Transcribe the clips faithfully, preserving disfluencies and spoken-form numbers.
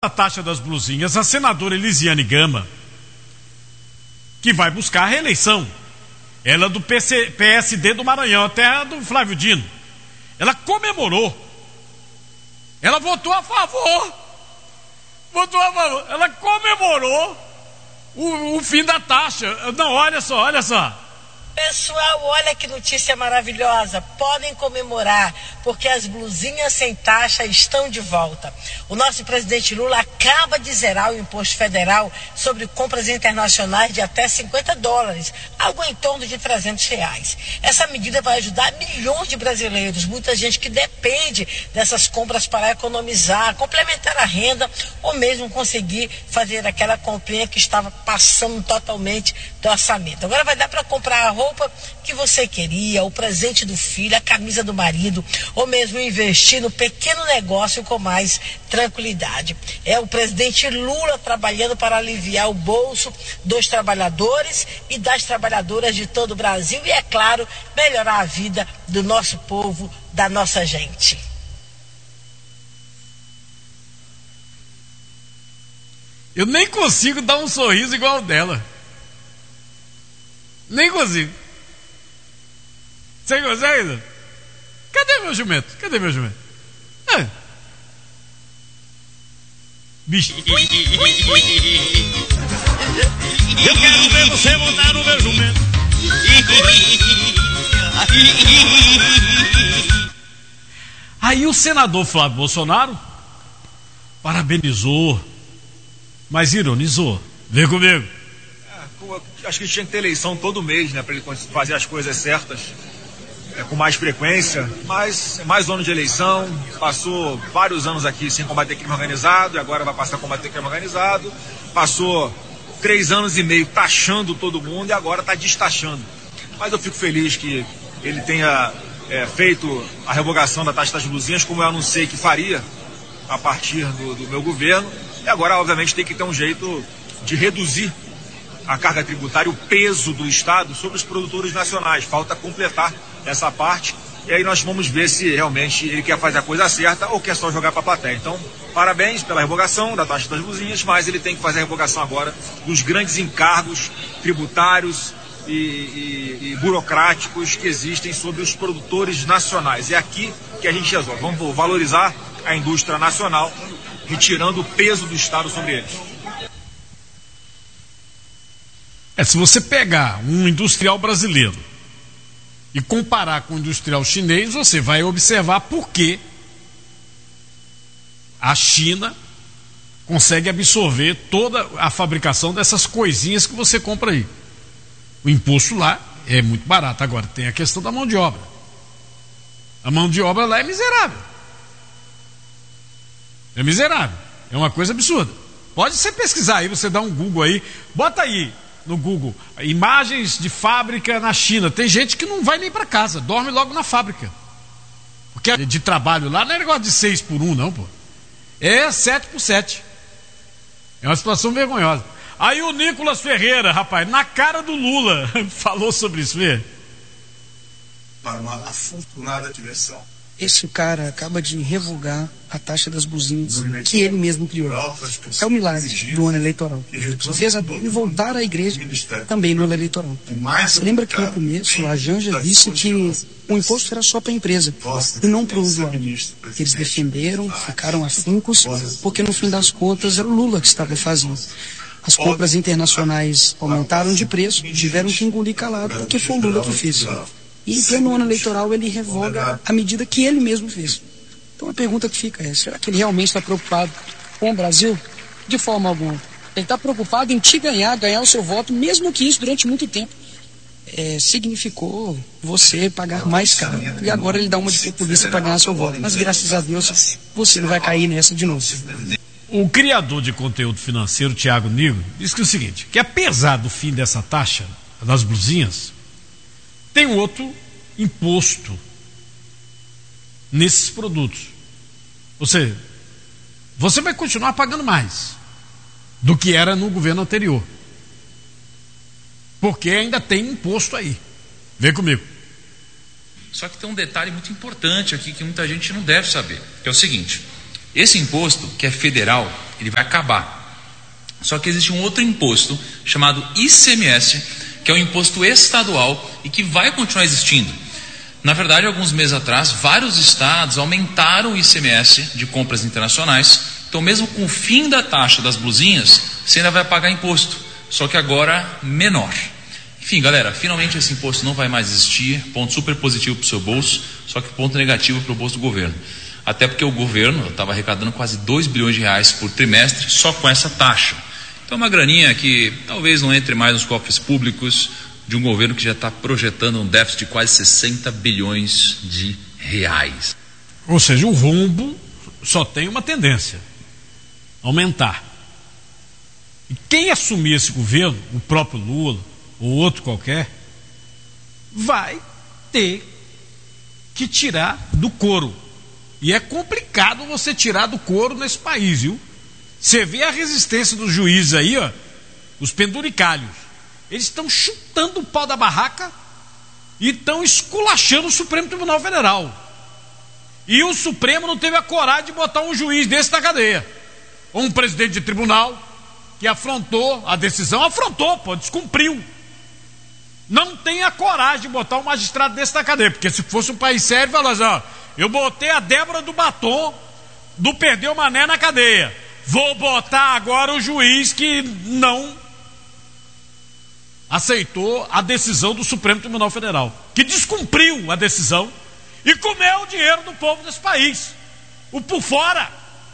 da taxa das blusinhas, a senadora Elisiane Gama, que vai buscar a reeleição, ela é do P C, P S D do Maranhão, até a do Flávio Dino, ela comemorou, ela votou a favor, votou a favor, ela comemorou o, o fim da taxa. Não, olha só, olha só. Pessoal, olha que notícia maravilhosa. Podem comemorar, porque as blusinhas sem taxa estão de volta. O nosso presidente Lula acaba de zerar o imposto federal sobre compras internacionais de até cinquenta dólares, algo em torno de trezentos reais. Essa medida vai ajudar milhões de brasileiros, muita gente que depende dessas compras para economizar, complementar a renda ou mesmo conseguir fazer aquela comprinha que estava passando totalmente do orçamento. Agora vai dar para comprar a roupa que você queria, o presente do filho, a camisa do marido, ou mesmo investir no pequeno negócio com mais tranquilidade. É o presidente Lula trabalhando para aliviar o bolso dos trabalhadores e das trabalhadoras de todo o Brasil e, é claro, melhorar a vida do nosso povo, da nossa gente. Eu nem consigo dar um sorriso igual o dela. Nem consigo. Você consegue? Cadê meu jumento? Cadê meu jumento? Ah. Bicho. Eu quero ver você montar no meu jumento. Aí o senador Flávio Bolsonaro parabenizou, mas ironizou. Vem comigo. Acho que tinha que ter eleição todo mês, né, para ele fazer as coisas certas, é, com mais frequência, mas é mais um ano de eleição, passou vários anos aqui sem combater crime organizado, e agora vai passar a combater crime organizado, passou três anos e meio taxando todo mundo e agora está destaxando. Mas eu fico feliz que ele tenha é, feito a revogação da taxa das blusinhas, como eu anunciei que faria a partir do, do meu governo, e agora obviamente tem que ter um jeito de reduzir a carga tributária, o peso do Estado sobre os produtores nacionais. Falta completar essa parte e aí nós vamos ver se realmente ele quer fazer a coisa certa ou quer só jogar para a plateia. Então, parabéns pela revogação da taxa das blusinhas, mas ele tem que fazer a revogação agora dos grandes encargos tributários e, e, e burocráticos que existem sobre os produtores nacionais. É aqui que a gente resolve. Vamos valorizar a indústria nacional, retirando o peso do Estado sobre eles. É, se você pegar um industrial brasileiro e comparar com o industrial chinês, você vai observar por que a China consegue absorver toda a fabricação dessas coisinhas que você compra aí. O imposto lá é muito barato. Agora tem a questão da mão de obra. A mão de obra lá é miserável. É miserável. É uma coisa absurda. Pode você pesquisar aí, você dá um Google aí, bota aí no Google, imagens de fábrica na China. Tem gente que não vai nem para casa, dorme logo na fábrica. Porque de trabalho lá não é negócio de seis por um, não, pô. É sete por sete. É uma situação vergonhosa. Aí o Nicolas Ferreira, rapaz, na cara do Lula, falou sobre isso, vê? Para uma afortunada diversão. Esse cara acaba de revogar a taxa das blusinhas que ele mesmo criou. É o milagre do ano eleitoral. Fez a e voltar à igreja também no ano eleitoral. Você lembra que no começo a Janja disse que o imposto era só para a empresa e não para o usuário. Eles defenderam, ficaram afincos, porque no fim das contas era o Lula que estava fazendo. As compras internacionais aumentaram de preço, tiveram que engolir calado, porque foi o Lula que fez. E em pleno ano eleitoral ele revoga a medida que ele mesmo fez. Então a pergunta que fica é, será que ele realmente está preocupado com o Brasil? De forma alguma. Ele está preocupado em te ganhar, ganhar o seu voto, mesmo que isso durante muito tempo é, significou você pagar mais caro. E agora ele dá uma de populista para ganhar seu voto. Mas graças a Deus você não vai cair nessa de novo. O criador de conteúdo financeiro, Thiago Nigro, diz que é o seguinte, que apesar do fim dessa taxa das blusinhas, tem outro imposto nesses produtos. Ou seja, você vai continuar pagando mais do que era no governo anterior. Porque ainda tem imposto aí. Vem comigo. Só que tem um detalhe muito importante aqui que muita gente não deve saber, que é o seguinte: Esse imposto, que é federal, ele vai acabar. Só que existe um outro imposto chamado I C M S, que é um imposto estadual e que vai continuar existindo. Na verdade, alguns meses atrás, vários estados aumentaram o I C M S de compras internacionais. Então, mesmo com o fim da taxa das blusinhas, você ainda vai pagar imposto, só que agora menor. Enfim, galera, finalmente esse imposto não vai mais existir. Ponto super positivo para o seu bolso, só que ponto negativo para o bolso do governo. Até porque o governo estava arrecadando quase dois bilhões de reais por trimestre só com essa taxa. Então, uma graninha que talvez não entre mais nos cofres públicos de um governo que já está projetando um déficit de quase sessenta bilhões de reais. Ou seja, o rombo só tem uma tendência: aumentar. E quem assumir esse governo, o próprio Lula ou outro qualquer, vai ter que tirar do couro. E é complicado você tirar do couro nesse país, viu? Você vê a resistência dos juízes aí, ó, os penduricalhos. Eles estão chutando o pau da barraca e estão esculachando o Supremo Tribunal Federal. E o Supremo não teve a coragem de botar um juiz desse na cadeia. Ou um presidente de tribunal que afrontou a decisão, afrontou, pô, descumpriu. Não tem a coragem de botar um magistrado desse na cadeia, porque se fosse um país sério, falasse, ó, eu botei a Débora do Batom do Perdeu Mané na cadeia. Vou botar agora o juiz que não aceitou a decisão do Supremo Tribunal Federal, que descumpriu a decisão e comeu o dinheiro do povo desse país. O por fora.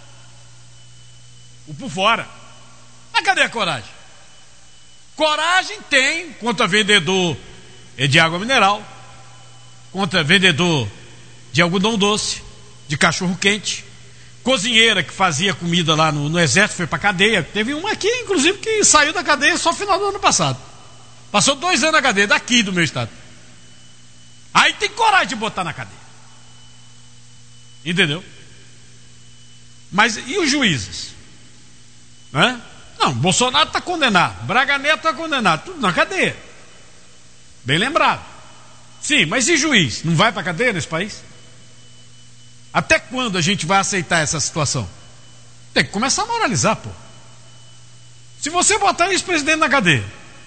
O por fora. Mas cadê a coragem? Coragem tem contra vendedor de água mineral, contra vendedor de algodão doce, de cachorro quente, cozinheira que fazia comida lá no, no exército, foi pra cadeia. Teve uma aqui, inclusive, que saiu da cadeia só no final do ano passado. Passou dois anos na cadeia, daqui do meu estado. Aí tem coragem de botar na cadeia. Entendeu? Mas e os juízes? Não, não, Bolsonaro está condenado, Braga Neto está condenado, tudo na cadeia. Bem lembrado. Sim, mas e juiz? Não vai para a cadeia nesse país? Até quando a gente vai aceitar essa situação? Tem que começar a moralizar, pô. Se você botar ex-presidente na cadeia,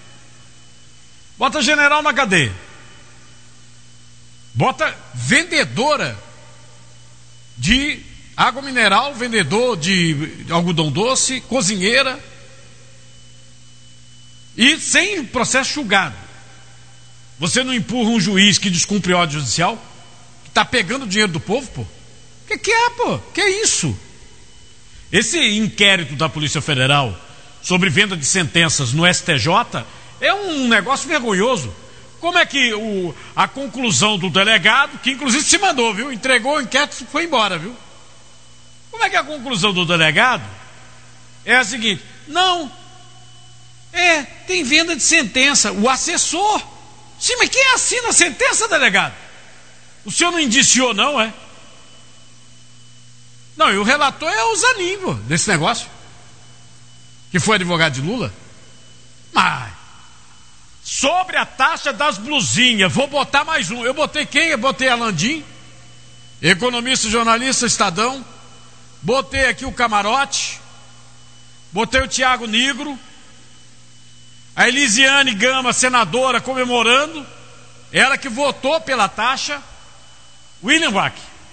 bota general na cadeia, bota vendedora de água mineral, vendedor de algodão doce, cozinheira, e sem processo julgado, você não empurra um juiz que descumpre ordem judicial, que está pegando o dinheiro do povo, pô? O que, que é, pô? Que é isso? Esse inquérito da Polícia Federal sobre venda de sentenças no S T J é um negócio vergonhoso. Como é que o, a conclusão do delegado, que inclusive se mandou, viu? Entregou o inquérito e foi embora, viu? Como é que a conclusão do delegado é a seguinte: não, é, tem venda de sentença, o assessor. Sim, mas quem assina a sentença, delegado? O senhor não indiciou, não, é? Não, e o relator é o Zanin, pô, desse negócio, que foi advogado de Lula. Mas sobre a taxa das blusinhas, vou botar mais um. Eu botei quem? Eu botei a Landim, economista, jornalista, Estadão. Botei aqui o Camarote, botei o Tiago Nigro, a Elisiane Gama, senadora, comemorando, ela que votou pela taxa. William Vac,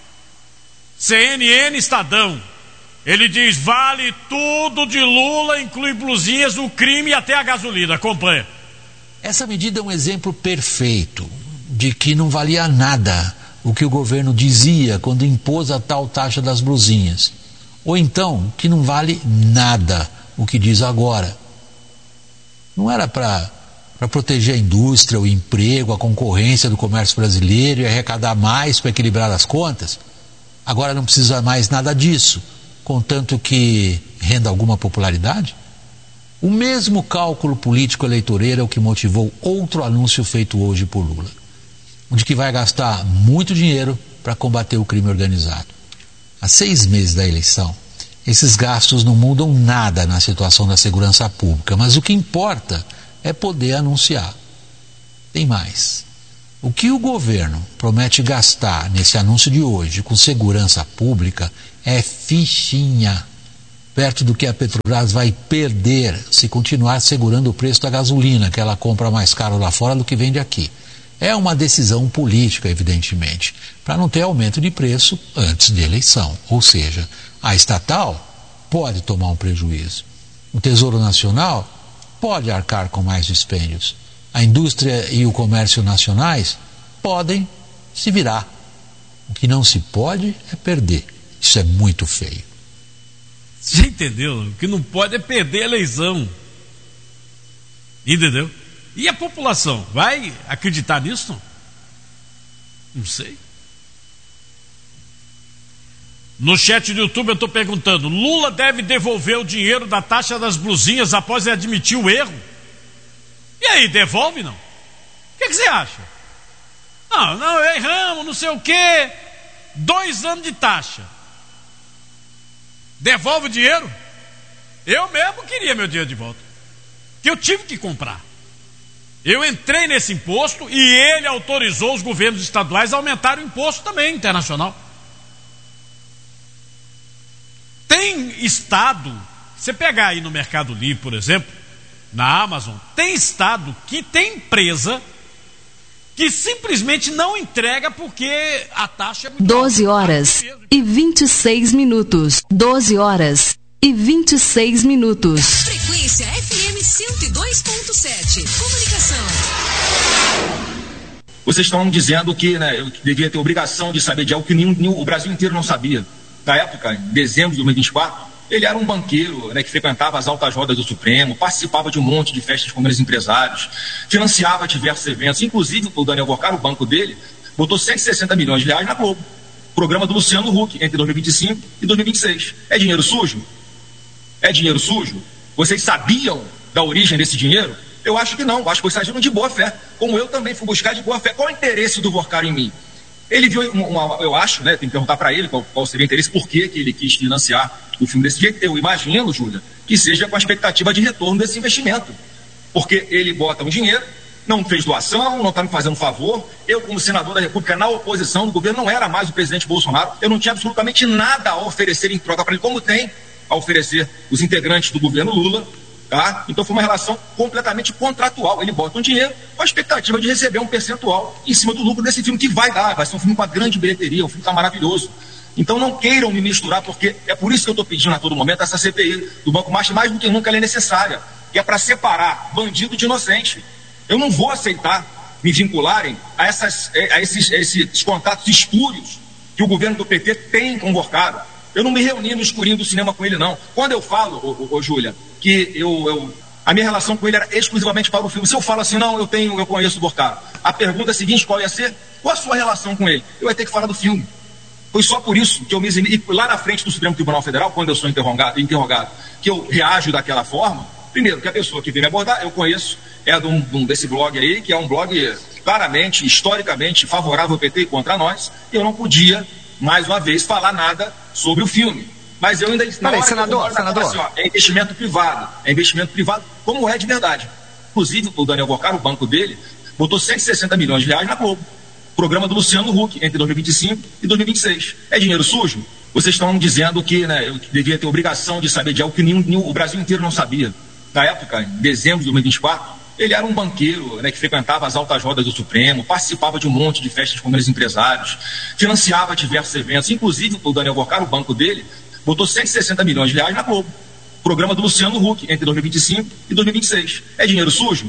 C N N, Estadão, ele diz: vale tudo de Lula, inclui blusinhas, o crime e até a gasolina. Acompanha. Essa medida é um exemplo perfeito de que não valia nada o que o governo dizia quando impôs a tal taxa das blusinhas, ou então que não vale nada o que diz agora. Não era para para proteger a indústria, o emprego, a concorrência do comércio brasileiro e arrecadar mais para equilibrar as contas? Agora não precisa mais nada disso, contanto que renda alguma popularidade? O mesmo cálculo político eleitoreiro é o que motivou outro anúncio feito hoje por Lula, de que vai gastar muito dinheiro para combater o crime organizado. Há seis meses da eleição, esses gastos não mudam nada na situação da segurança pública, mas o que importa é poder anunciar. Tem mais. O que o governo promete gastar nesse anúncio de hoje com segurança pública é fichinha, perto do que a Petrobras vai perder se continuar segurando o preço da gasolina, que ela compra mais caro lá fora do que vende aqui. É uma decisão política, evidentemente, para não ter aumento de preço antes de eleição. Ou seja, a estatal pode tomar um prejuízo. O Tesouro Nacional pode arcar com mais dispêndios. A indústria e o comércio nacionais podem se virar. O que não se pode é perder. Isso é muito feio. Você entendeu? O que não pode é perder a eleição. Entendeu? E a população vai acreditar nisso? Não, não sei. No chat do YouTube eu estou perguntando: Lula deve devolver o dinheiro da taxa das blusinhas após ele admitir o erro? E aí, devolve não? O que, que você acha? Não, não, erramos, não sei o quê. Dois anos de taxa. Devolve o dinheiro? Eu mesmo queria meu dinheiro de volta, que eu tive que comprar. Eu entrei nesse imposto e ele autorizou os governos estaduais a aumentar o imposto também internacional. Tem estado, você pegar aí no Mercado Livre, por exemplo, na Amazon, tem estado que tem empresa que simplesmente não entrega porque a taxa é muito doze horas e vinte e seis minutos. doze horas e vinte e seis minutos. Frequência F M cento e dois ponto sete. Comunicação. Vocês estão dizendo que, né, eu devia ter obrigação de saber de algo que nenhum, nenhum, o Brasil inteiro não sabia. Na época, em dezembro de dois mil e vinte e quatro, ele era um banqueiro, né, que frequentava as altas rodas do Supremo, participava de um monte de festas com grandes empresários, financiava diversos eventos, inclusive o Daniel Vorcar, o banco dele, botou cento e sessenta milhões de reais na Globo. Programa do Luciano Huck, entre dois mil e vinte e cinco e dois mil e vinte e seis. É dinheiro sujo? É dinheiro sujo? Vocês sabiam da origem desse dinheiro? Eu acho que não, acho que vocês agiram de boa fé, como eu também fui buscar de boa fé. Qual é o interesse do Vorcar em mim? Ele viu, uma, uma, eu acho, né, tem que perguntar para ele qual, qual seria o interesse, por que que ele quis financiar o filme desse jeito. Eu imagino, Júlia, que seja com a expectativa de retorno desse investimento. Porque ele bota um dinheiro, não fez doação, não está me fazendo favor. Eu, como senador da República, na oposição do governo, não era mais o presidente Bolsonaro. Eu não tinha absolutamente nada a oferecer em troca para ele, como tem a oferecer os integrantes do governo Lula. Tá? Então foi uma relação completamente contratual. Ele bota um dinheiro com a expectativa de receber um percentual em cima do lucro desse filme, que vai dar, vai ser um filme com uma grande bilheteria, um filme que está maravilhoso. Então não queiram me misturar, porque é por isso que eu estou pedindo a todo momento essa C P I do Banco Master, mais do que nunca ela é necessária, que é para separar bandido de inocente. Eu não vou aceitar me vincularem a, essas, a, esses, a esses contatos espúrios que o governo do P T tem com o Vorcaro. Eu não me reuni no escurinho do cinema com ele, não. Quando eu falo, ô, ô, ô Júlia, que eu, eu, a minha relação com ele era exclusivamente para o filme, se eu falo assim, não, eu tenho, eu conheço o Vorcaro, a pergunta seguinte, qual ia ser? Qual a sua relação com ele? Eu ia ter que falar do filme. Foi só por isso que eu me eximi, e lá na frente do Supremo Tribunal Federal, quando eu sou interrogado, interrogado que eu reajo daquela forma. Primeiro, que a pessoa que veio me abordar, eu conheço, é de um, de um, desse blog aí, que é um blog claramente, historicamente favorável ao P T e contra nós, e eu não podia, mais uma vez, falar nada sobre o filme. Mas eu ainda... Peraí, senador, senador. Assim, ó, é investimento privado, é investimento privado, como é de verdade. Inclusive, o Daniel Vorcar, o banco dele, botou cento e sessenta milhões de reais na Globo. Programa do Luciano Huck, entre dois mil e vinte e cinco e dois mil e vinte e seis. É dinheiro sujo? Vocês estão dizendo que, né, eu devia ter obrigação de saber de algo que nenhum, nenhum, o Brasil inteiro não sabia. Na época, em dezembro de dois mil e vinte e quatro, ele era um banqueiro, né, que frequentava as altas rodas do Supremo, participava de um monte de festas com grandes empresários, financiava diversos eventos, inclusive o Daniel Vorcar, o banco dele, botou cento e sessenta milhões de reais na Globo. Programa do Luciano Huck, entre dois mil e vinte e cinco e dois mil e vinte e seis. É dinheiro sujo?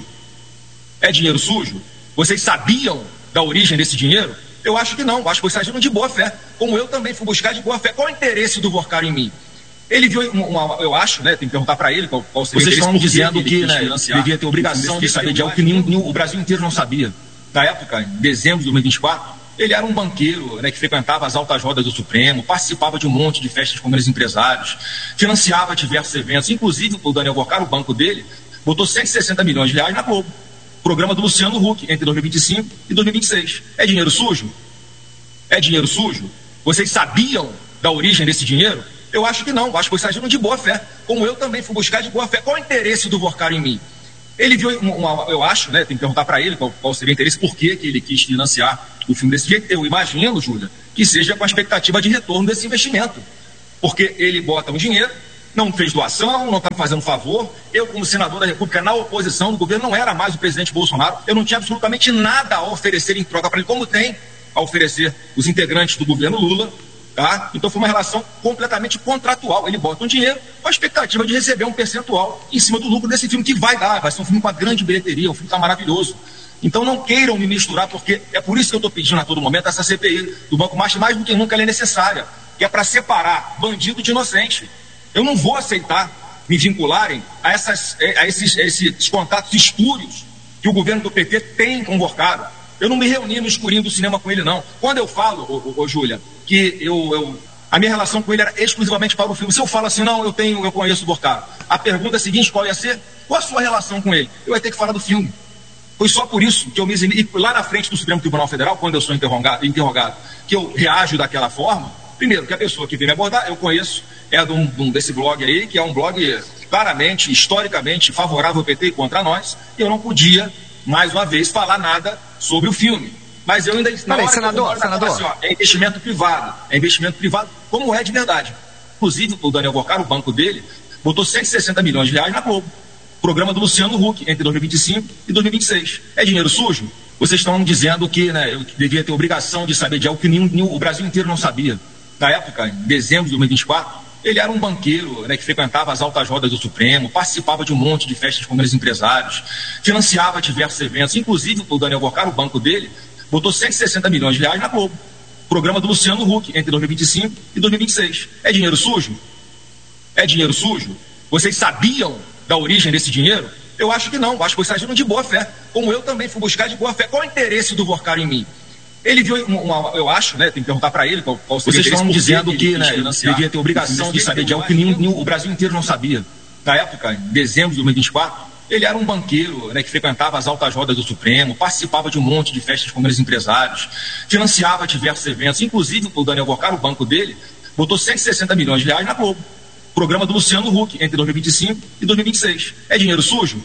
É dinheiro sujo? Vocês sabiam da origem desse dinheiro? Eu acho que não, acho que vocês agiram de boa fé, como eu também fui buscar de boa fé. Qual é o interesse do Vorcar em mim? Ele viu, uma, uma, eu acho, né, tem que perguntar para ele qual, qual seria o interesse. Vocês estão dizendo que, né, devia ter obrigação de saber de algo que nenhum, nenhum, o Brasil inteiro não sabia. Na época, em dezembro de dois mil e vinte e quatro, ele era um banqueiro, né, que frequentava as altas rodas do Supremo, participava de um monte de festas com grandes empresários, financiava diversos eventos, inclusive o Daniel Vorcar, o banco dele, botou cento e sessenta milhões de reais na Globo. Programa do Luciano Huck, entre dois mil e vinte e cinco e dois mil e vinte e seis. É dinheiro sujo? É dinheiro sujo? Vocês sabiam da origem desse dinheiro? Eu acho que não, acho que vocês agiram de boa fé, como eu também fui buscar de boa fé. Qual é o interesse do Vorcar em mim? Ele viu, uma, uma, eu acho, né, tem que perguntar para ele qual, qual seria o interesse, por que que ele quis financiar o filme desse jeito. Eu imagino, Júlia, que seja com a expectativa de retorno desse investimento. Porque ele bota um dinheiro, não fez doação, não está fazendo favor. Eu, como senador da República, na oposição do governo, não era mais o presidente Bolsonaro. Eu não tinha absolutamente nada a oferecer em troca para ele, como tem a oferecer os integrantes do governo Lula. Tá? Então foi uma relação completamente contratual. Ele bota um dinheiro com a expectativa de receber um percentual em cima do lucro desse filme, que vai dar, vai ser um filme com uma grande bilheteria, um filme que está maravilhoso. Então não queiram me misturar, porque é por isso que eu estou pedindo a todo momento essa C P I do Banco Master, mais do que nunca ela é necessária, que é para separar bandido de inocente. Eu não vou aceitar me vincularem a, essas, a esses, a esses contatos espúrios que o governo do P T tem com o Vorcaro. Eu não me reuni no escurinho do cinema com ele, não. Quando eu falo, ô, ô, ô Júlia, que eu, eu, a minha relação com ele era exclusivamente para o filme. Se eu falo assim, não, eu tenho, eu conheço o Vorcaro. A pergunta seguinte, qual ia ser? Qual a sua relação com ele? Eu ia ter que falar do filme. Foi só por isso que eu me eximi, e lá na frente do Supremo Tribunal Federal, quando eu sou interrogado, interrogado, que eu reajo daquela forma. Primeiro, que a pessoa que vem me abordar, eu conheço, é de um, de um desse blog aí, que é um blog claramente, historicamente favorável ao P T e contra nós, e eu não podia, mais uma vez, falar nada sobre o filme. Mas eu ainda... Na hora senador, eu senador. Assim, ó, é investimento privado, é investimento privado, como é de verdade. Inclusive, o Daniel Vorcaro, o banco dele, botou cento e sessenta milhões de reais na Globo. Programa do Luciano Huck, entre dois mil e vinte e cinco e dois mil e vinte e seis. É dinheiro sujo? Vocês estão dizendo que, né, eu devia ter obrigação de saber de algo que nenhum, nenhum, o Brasil inteiro não sabia. Na época, em dezembro de dois mil e vinte e quatro, ele era um banqueiro, né, que frequentava as altas rodas do Supremo, participava de um monte de festas com grandes empresários, financiava diversos eventos. Inclusive, o Daniel Vorcaro, o banco dele, botou cento e sessenta milhões de reais na Globo. Programa do Luciano Huck, entre dois mil e vinte e cinco e dois mil e vinte e seis. É dinheiro sujo? É dinheiro sujo? Vocês sabiam da origem desse dinheiro? Eu acho que não. Acho que vocês agiram de boa fé. Como eu também fui buscar de boa fé. Qual o interesse do Vorcaro em mim? Ele viu, uma, uma, eu acho, né, tem que perguntar para ele qual, qual seria o interesse. Vocês estão dizendo que, né, devia ter obrigação de saber de algo que nenhum, nenhum, o Brasil inteiro não sabia. Na época, em dezembro de dois mil e vinte e quatro, ele era um banqueiro, né, que frequentava as altas rodas do Supremo, participava de um monte de festas com grandes empresários, financiava diversos eventos. Inclusive, o Daniel Vorcaro, o banco dele, botou cento e sessenta milhões de reais na Globo. Programa do Luciano Huck, entre dois mil e vinte e cinco e dois mil e vinte e seis. É dinheiro sujo?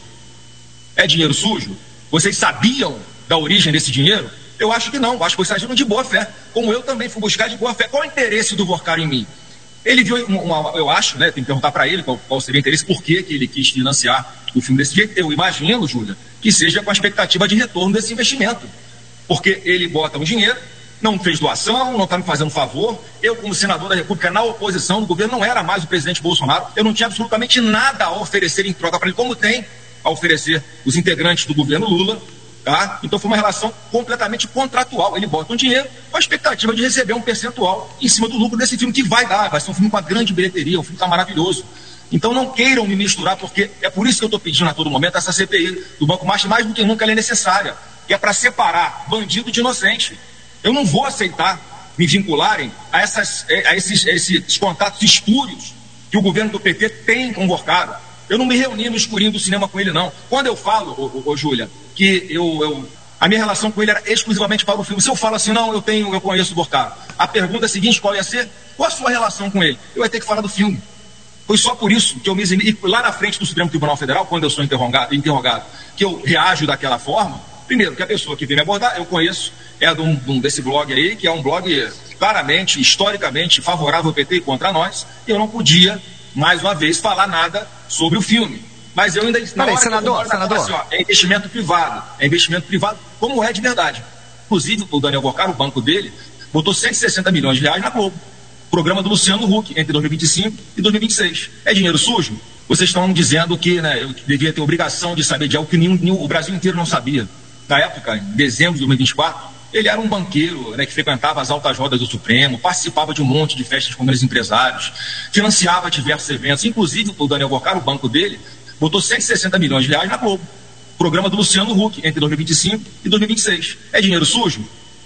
É dinheiro sujo? Vocês sabiam da origem desse dinheiro? Eu acho que não. Acho que vocês agiram de boa fé. Como eu também fui buscar de boa fé. Qual o interesse do Vorcaro em mim? Ele viu, uma, uma, eu acho, né, tem que perguntar para ele qual, qual seria o interesse, por que que ele quis financiar o filme desse jeito. Eu imagino, Júlia, que seja com a expectativa de retorno desse investimento. Porque ele bota um dinheiro, não fez doação, não está me fazendo favor. Eu, como senador da República, na oposição do governo, não era mais o presidente Bolsonaro. Eu não tinha absolutamente nada a oferecer em troca para ele, como tem a oferecer os integrantes do governo Lula. Tá? Então foi uma relação completamente contratual. Ele bota um dinheiro com a expectativa de receber um percentual em cima do lucro desse filme, que vai dar, vai ser um filme com uma grande bilheteria, um filme que está maravilhoso. Então não queiram me misturar, porque é por isso que eu estou pedindo a todo momento essa C P I do Banco Master, mais do que nunca ela é necessária, que é para separar bandido de inocente. Eu não vou aceitar me vincularem a, essas, a, esses, a esses contatos espúrios que o governo do P T tem com o Vorcaro. Eu não me reuni no escurinho do cinema com ele, não. Quando eu falo, ô, ô, ô Júlia, que eu, eu, a minha relação com ele era exclusivamente para o filme. Se eu falo assim, não, eu tenho, eu conheço o Vorcaro. A pergunta seguinte, qual ia ser? Qual a sua relação com ele? Eu ia ter que falar do filme. Foi só por isso que eu me eximi, e lá na frente do Supremo Tribunal Federal, quando eu sou interrogado, interrogado, que eu reajo daquela forma. Primeiro, que a pessoa que vem me abordar, eu conheço, é de um, de um desse blog aí, que é um blog claramente, historicamente favorável ao P T e contra nós, e eu não podia, mais uma vez, falar nada sobre o filme. Mas eu ainda... Peraí, senador, senador. Assim, ó, é investimento privado, é investimento privado, como é de verdade. Inclusive, o Daniel Vorcaro, o banco dele, botou cento e sessenta milhões de reais na Globo. Programa do Luciano Huck, entre dois mil e vinte e cinco e dois mil e vinte e seis. É dinheiro sujo? Vocês estão dizendo que, né, eu devia ter obrigação de saber de algo que nenhum, nenhum, o Brasil inteiro não sabia. Na época, em dezembro de dois mil e vinte e quatro, ele era um banqueiro, né, que frequentava as altas rodas do Supremo, participava de um monte de festas com grandes empresários, financiava diversos eventos. Inclusive, o Daniel Vorcaro, o banco dele, botou cento e sessenta milhões de reais na Globo. Programa do Luciano Huck, entre dois mil e vinte e cinco e dois mil e vinte e seis. É dinheiro sujo?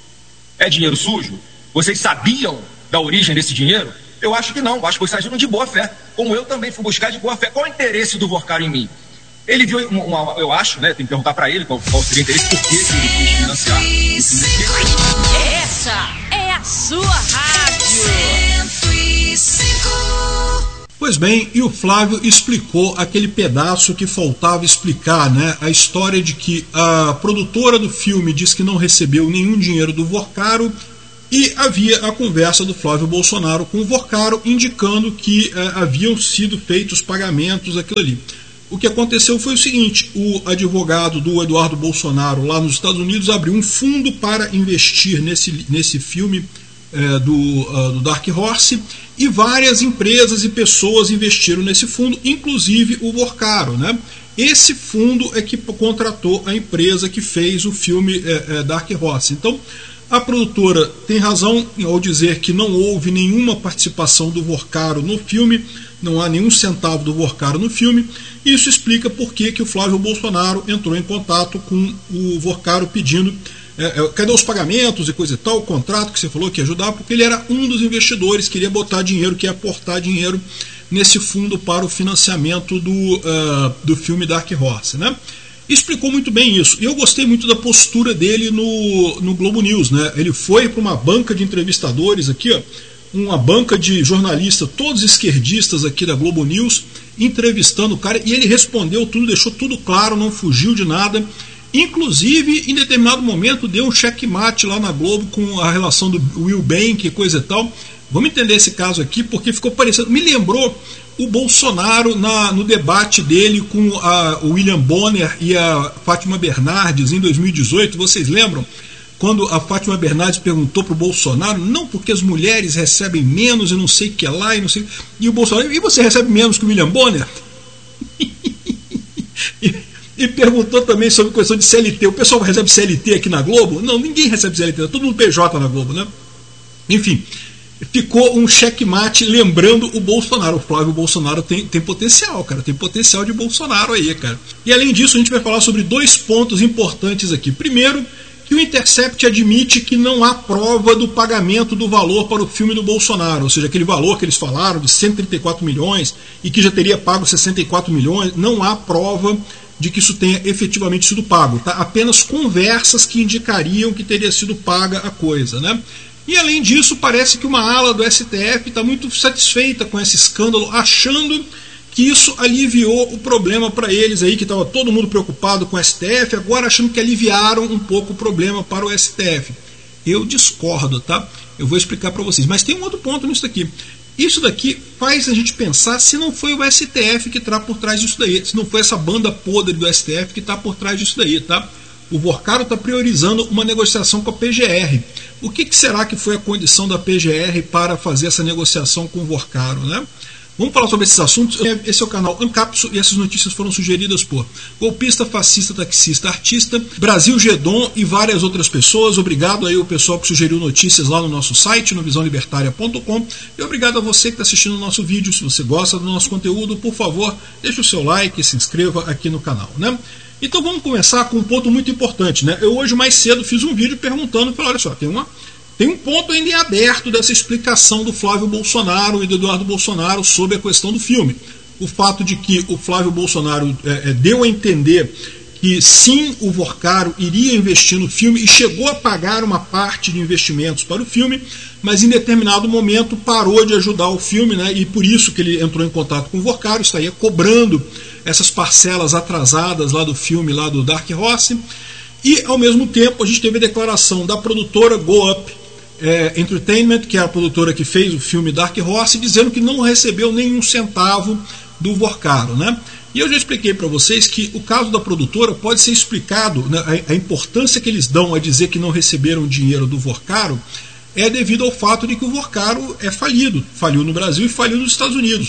É dinheiro sujo? Vocês sabiam da origem desse dinheiro? Eu acho que não. Acho que vocês agiram de boa fé. Como eu também fui buscar de boa fé. Qual o interesse do Vorcaro em mim? Ele viu, uma, uma, eu acho, né, tem que perguntar para ele qual, qual seria o interesse, por que ele quis financiar. Essa é a sua rádio. cento e cinco. Pois bem, e o Flávio explicou aquele pedaço que faltava explicar, né? A história de que a produtora do filme diz que não recebeu nenhum dinheiro do Vorcaro e havia a conversa do Flávio Bolsonaro com o Vorcaro indicando que eh, haviam sido feitos pagamentos, aquilo ali. O que aconteceu foi o seguinte: o advogado do Eduardo Bolsonaro lá nos Estados Unidos abriu um fundo para investir nesse, nesse filme eh, do, uh, do Dark Horse, e várias empresas e pessoas investiram nesse fundo, inclusive o Vorcaro, né? Esse fundo é que contratou a empresa que fez o filme é, é, Dark Horse. Então, a produtora tem razão ao dizer que não houve nenhuma participação do Vorcaro no filme, não há nenhum centavo do Vorcaro no filme. Isso explica por que que o Flávio Bolsonaro entrou em contato com o Vorcaro pedindo É, é, cadê os pagamentos e coisa e tal, o contrato que você falou que ia ajudar, porque ele era um dos investidores, queria botar dinheiro, queria aportar dinheiro nesse fundo para o financiamento do, uh, do filme Dark Horse, né? Explicou muito bem isso, e eu gostei muito da postura dele no, no Globo News, né? Ele foi para uma banca de entrevistadores aqui, ó, uma banca de jornalistas, todos esquerdistas aqui da Globo News, entrevistando o cara, e ele respondeu tudo, deixou tudo claro, não fugiu de nada. Inclusive, em determinado momento, deu um checkmate lá na Globo com a relação do Will Bank e coisa e tal. Vamos entender esse caso aqui, porque ficou parecendo... Me lembrou o Bolsonaro na, no debate dele com a, o William Bonner e a Fátima Bernardes em dois mil e dezoito. Vocês lembram? Quando a Fátima Bernardes perguntou para o Bolsonaro, não, porque as mulheres recebem menos e não sei o que lá, e não sei... E o Bolsonaro, e você recebe menos que o William Bonner? e, E perguntou também sobre questão de C L T. O pessoal recebe C L T aqui na Globo? Não, ninguém recebe C L T, todo mundo P J na Globo, né? Enfim, ficou um checkmate lembrando o Bolsonaro. O Flávio Bolsonaro tem, tem potencial, cara, tem potencial de Bolsonaro aí, cara. E além disso, a gente vai falar sobre dois pontos importantes aqui. Primeiro, que o Intercept admite que não há prova do pagamento do valor para o filme do Bolsonaro, ou seja, aquele valor que eles falaram de cento e trinta e quatro milhões e que já teria pago sessenta e quatro milhões, não há prova de que isso tenha efetivamente sido pago, tá? Apenas conversas que indicariam que teria sido paga a coisa, né? E além disso, parece que uma ala do S T F está muito satisfeita com esse escândalo, achando que isso aliviou o problema para eles aí, que estava todo mundo preocupado com o S T F, agora achando que aliviaram um pouco o problema para o S T F. Eu discordo, tá? Eu vou explicar para vocês, mas tem um outro ponto nisso daqui. Isso daqui faz a gente pensar se não foi o S T F que está por trás disso daí, se não foi essa banda podre do S T F que está por trás disso daí, tá? O Vorcaro está priorizando uma negociação com a P G R. O que, que será que foi a condição da P G R para fazer essa negociação com o Vorcaro, né? Vamos falar sobre esses assuntos. Esse é o canal Ancapso e essas notícias foram sugeridas por golpista, fascista, taxista, artista, Brasil Gedon e várias outras pessoas. Obrigado aí ao pessoal que sugeriu notícias lá no nosso site, no visão libertária ponto com, e obrigado a você que está assistindo o nosso vídeo. Se você gosta do nosso conteúdo, por favor, deixe o seu like e se inscreva aqui no canal, né? Então vamos começar com um ponto muito importante, né? Eu hoje mais cedo fiz um vídeo perguntando, falei, olha só, tem uma... Tem um ponto ainda em aberto dessa explicação do Flávio Bolsonaro e do Eduardo Bolsonaro sobre a questão do filme. O fato de que o Flávio Bolsonaro é, é, deu a entender que sim, o Vorcaro iria investir no filme e chegou a pagar uma parte de investimentos para o filme, mas em determinado momento parou de ajudar o filme, né, e por isso que ele entrou em contato com o Vorcaro, estaria cobrando essas parcelas atrasadas lá do filme, lá do Dark Horse. E ao mesmo tempo a gente teve a declaração da produtora Go Up É, Entertainment, que é a produtora que fez o filme Dark Horse, dizendo que não recebeu nenhum centavo do Vorcaro, né? E eu já expliquei para vocês que o caso da produtora pode ser explicado, né, a, a importância que eles dão a dizer que não receberam dinheiro do Vorcaro é devido ao fato de que o Vorcaro é falido, faliu no Brasil e faliu nos Estados Unidos.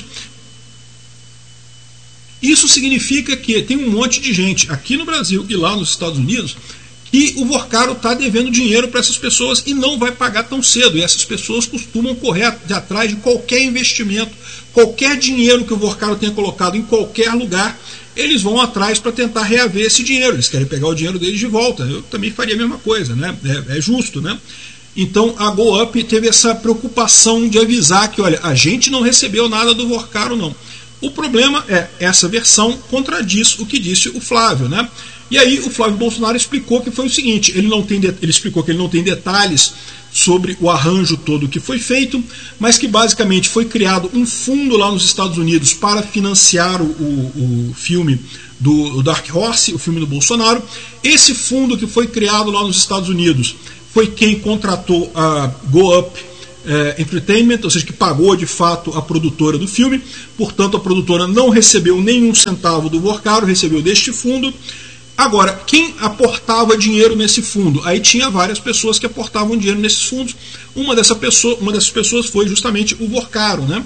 Isso significa que tem um monte de gente aqui no Brasil e lá nos Estados Unidos que o Vorcaro está devendo dinheiro para essas pessoas e não vai pagar tão cedo. E essas pessoas costumam correr de atrás de qualquer investimento, qualquer dinheiro que o Vorcaro tenha colocado em qualquer lugar, eles vão atrás para tentar reaver esse dinheiro. Eles querem pegar o dinheiro deles de volta. Eu também faria a mesma coisa, né? É, é justo, né? Então a Go Up teve essa preocupação de avisar que, olha, a gente não recebeu nada do Vorcaro, não. O problema é essa versão contradiz o que disse o Flávio, né? E aí o Flávio Bolsonaro explicou que foi o seguinte, ele, não tem de, ele explicou que ele não tem detalhes sobre o arranjo todo que foi feito, mas que basicamente foi criado um fundo lá nos Estados Unidos para financiar o, o, o filme do Dark Horse, o filme do Bolsonaro. Esse fundo que foi criado lá nos Estados Unidos foi quem contratou a Go Up eh, Entertainment, ou seja, que pagou de fato a produtora do filme. Portanto, a produtora não recebeu nenhum centavo do Vorcaro, recebeu deste fundo. Agora, quem aportava dinheiro nesse fundo? Aí tinha várias pessoas que aportavam dinheiro nesses fundos. Uma, dessa pessoa, uma dessas pessoas foi justamente o Vorcaro, né?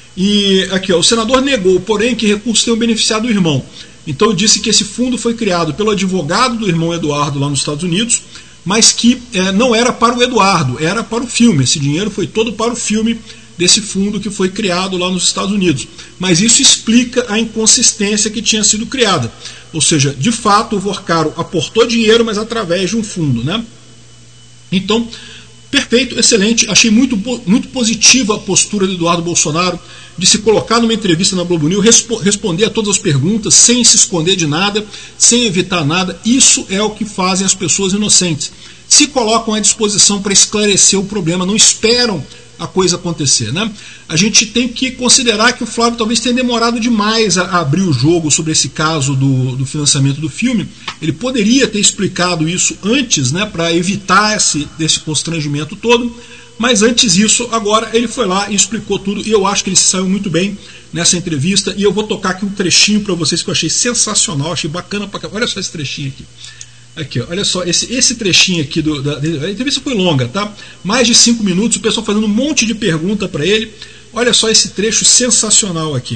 E aqui, ó, o senador negou, porém, que recursos tenham beneficiado o irmão. Então disse que esse fundo foi criado pelo advogado do irmão Eduardo lá nos Estados Unidos, mas que é, não era para o Eduardo, era para o filme. Esse dinheiro foi todo para o filme desse fundo que foi criado lá nos Estados Unidos. Mas isso explica a inconsistência que tinha sido criada. Ou seja, de fato o Vorcaro aportou dinheiro, mas através de um fundo, né? Então, perfeito, excelente. Achei muito, muito positiva a postura do Eduardo Bolsonaro de se colocar numa entrevista na Globo News, respo responder a todas as perguntas, sem se esconder de nada, sem evitar nada. Isso é o que fazem as pessoas inocentes. Se colocam à disposição para esclarecer o problema, não esperam a coisa acontecer, né? A gente tem que considerar que o Flávio talvez tenha demorado demais a, a abrir o jogo sobre esse caso do, do financiamento do filme. Ele poderia ter explicado isso antes, né, para evitar esse, esse constrangimento todo, mas antes disso, agora ele foi lá e explicou tudo, e eu acho que ele se saiu muito bem nessa entrevista, e eu vou tocar aqui um trechinho para vocês que eu achei sensacional, achei bacana pra... Olha só esse trechinho aqui. Aqui, ó, olha só, esse, esse trechinho aqui, do, da, a entrevista foi longa, tá? Mais de cinco minutos, o pessoal fazendo um monte de pergunta para ele. Olha só esse trecho sensacional aqui.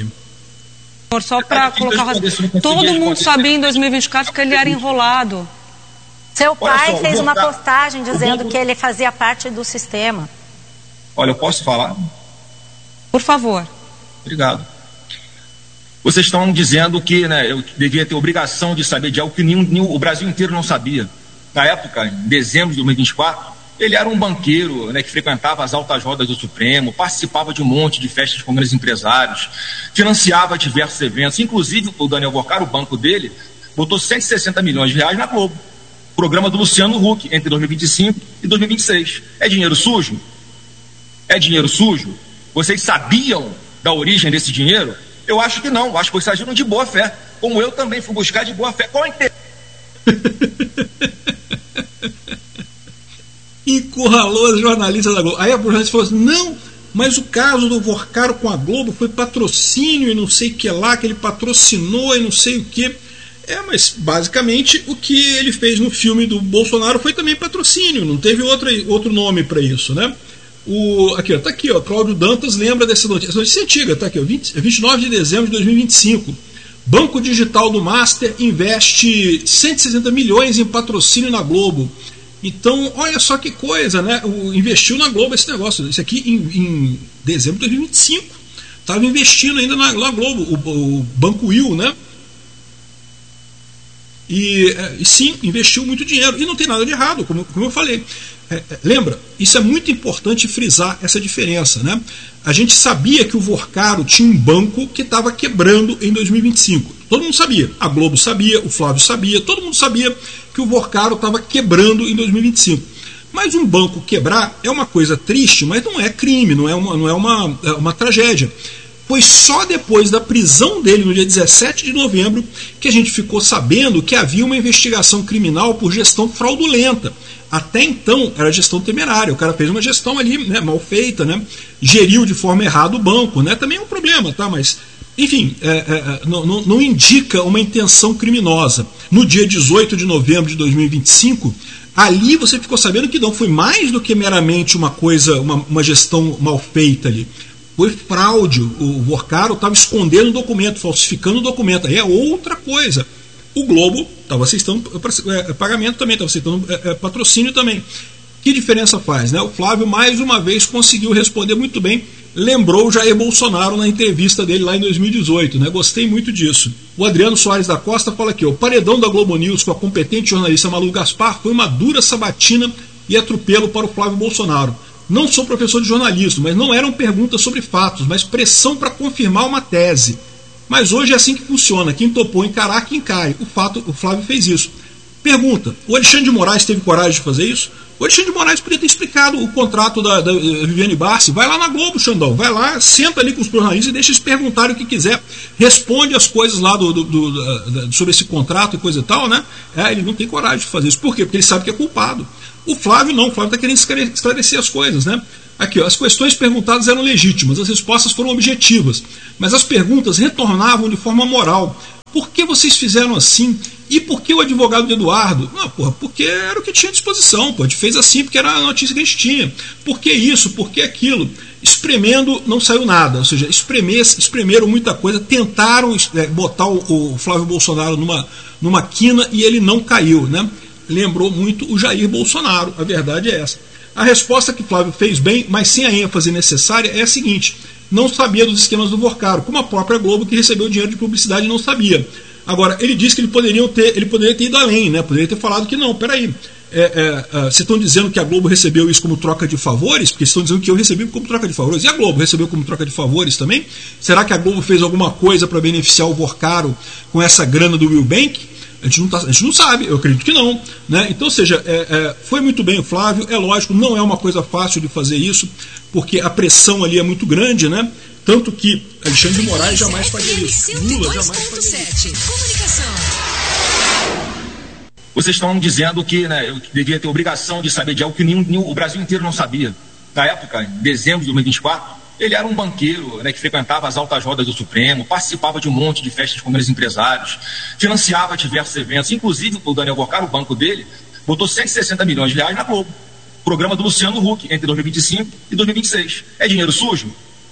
Só para colocar, todo mundo sabia em dois mil e vinte e quatro que ele era enrolado. Seu pai só, fez uma postagem dizendo que ele fazia parte do sistema. Olha, eu posso falar? Por favor. Obrigado. Vocês estão dizendo que, né, eu devia ter obrigação de saber de algo que nenhum, nenhum, o Brasil inteiro não sabia. Na época, em dezembro de dois mil e vinte e quatro, ele era um banqueiro, né, que frequentava as altas rodas do Supremo, participava de um monte de festas com grandes empresários, financiava diversos eventos. Inclusive, o Daniel Vorcaro, o banco dele, botou cento e sessenta milhões de reais na Globo. Programa do Luciano Huck, entre dois mil e vinte e cinco e dois mil e vinte e seis. É dinheiro sujo? É dinheiro sujo? Vocês sabiam da origem desse dinheiro? Eu acho que não, acho que vocês agiram de boa fé, como eu também fui buscar de boa fé. Qual a inter... Encurralou as jornalistas da Globo. Aí a jornalista falou assim, não, mas o caso do Vorcaro com a Globo foi patrocínio e não sei o que lá, que ele patrocinou e não sei o que. É, mas basicamente o que ele fez no filme do Bolsonaro foi também patrocínio, não teve outra, outro nome para isso, né? O, aqui, ó, tá aqui, ó, Cláudio Dantas lembra dessa notícia, essa notícia antiga, tá aqui, ó, vinte, vinte e nove de dezembro de dois mil e vinte e cinco. Banco Digital do Master investe cento e sessenta milhões em patrocínio na Globo. Então, olha só que coisa, né? O, investiu na Globo esse negócio. Isso aqui em, em dezembro de dois mil e vinte e cinco. Estava investindo ainda na, na Globo, o, o Banco Will, né? E, e sim, investiu muito dinheiro. E não tem nada de errado, como, como eu falei. É, lembra, isso é muito importante frisar essa diferença, né? A gente sabia que o Vorcaro tinha um banco que estava quebrando em dois mil e vinte e cinco. Todo mundo sabia. A Globo sabia, o Flávio sabia, todo mundo sabia que o Vorcaro estava quebrando em dois mil e vinte e cinco. Mas um banco quebrar é uma coisa triste, mas não é crime, não é uma, não é uma, é uma tragédia. Foi só depois da prisão dele, no dia dezessete de novembro, que a gente ficou sabendo que havia uma investigação criminal por gestão fraudulenta. Até então era gestão temerária, o cara fez uma gestão ali, né, mal feita, né, geriu de forma errada o banco, né, também é um problema, tá, mas enfim, é, é, não, não, não indica uma intenção criminosa. No dia dezoito de novembro de dois mil e vinte e cinco, ali você ficou sabendo que não foi mais do que meramente uma coisa, uma, uma gestão mal feita ali. Foi fraude, o Vorcaro estava escondendo o documento, falsificando o documento, aí é outra coisa. O Globo estava aceitando pagamento também, estava aceitando patrocínio também. Que diferença faz, né? O Flávio mais uma vez conseguiu responder muito bem, lembrou o Jair Bolsonaro na entrevista dele lá em dois mil e dezoito, né? Gostei muito disso. O Adriano Soares da Costa fala aqui, o paredão da Globo News com a competente jornalista Malu Gaspar foi uma dura sabatina e atropelo para o Flávio Bolsonaro. Não sou professor de jornalismo, mas não eram perguntas sobre fatos, mas pressão para confirmar uma tese. Mas hoje é assim que funciona. Quem topou encarar, que encare. O fato, o Flávio fez isso. Pergunta, o Alexandre de Moraes teve coragem de fazer isso? O Alexandre de Moraes podia ter explicado o contrato da, da Viviane Barsi. Vai lá na Globo, Xandão. Vai lá, senta ali com os jornalistas e deixa eles perguntarem o que quiser. Responde as coisas lá do, do, do, do, sobre esse contrato e coisa e tal, né? É, ele não tem coragem de fazer isso. Por quê? Porque ele sabe que é culpado. O Flávio não. O Flávio está querendo esclarecer as coisas, né? Aqui, ó, as questões perguntadas eram legítimas, as respostas foram objetivas, mas as perguntas retornavam de forma moral. Por que vocês fizeram assim? E por que o advogado de Eduardo? Não, porra, porque era o que tinha à disposição, pô. A gente fez assim porque era a notícia que a gente tinha. Por que isso? Por que aquilo? Espremendo, não saiu nada. Ou seja, espremer, espremeram muita coisa, tentaram é, botar o, o Flávio Bolsonaro numa, numa quina e ele não caiu, né? Lembrou muito o Jair Bolsonaro, a verdade é essa. A resposta que Flávio fez bem, mas sem a ênfase necessária, é a seguinte: não sabia dos esquemas do Vorcaro, como a própria Globo, que recebeu dinheiro de publicidade, não sabia. Agora, ele disse que ele poderia ter, ele poderia ter ido além, né? Poderia ter falado que não, peraí, é, é, é, vocês estão dizendo que a Globo recebeu isso como troca de favores? Porque estão dizendo que eu recebi como troca de favores. E a Globo recebeu como troca de favores também? Será que a Globo fez alguma coisa para beneficiar o Vorcaro com essa grana do Will Bank? A gente, não tá, a gente não sabe, eu acredito que não, né? Então, ou seja, é, é, foi muito bem o Flávio, é lógico, não é uma coisa fácil de fazer isso, porque a pressão ali é muito grande, né? Tanto que Alexandre de Moraes jamais faria isso. Lula jamais faria isso. Comunicação. Vocês estão dizendo que, né, eu devia ter obrigação de saber de algo que nenhum, nenhum, o Brasil inteiro não sabia. Na época, em dezembro de dois mil e vinte e quatro, ele era um banqueiro, né, que frequentava as altas rodas do Supremo, participava de um monte de festas com grandes empresários, financiava diversos eventos, inclusive o Daniel Vorcaro, o banco dele, botou cento e sessenta milhões de reais na Globo. Programa do Luciano Huck, entre dois mil e vinte e cinco e dois mil e vinte e seis. É dinheiro sujo?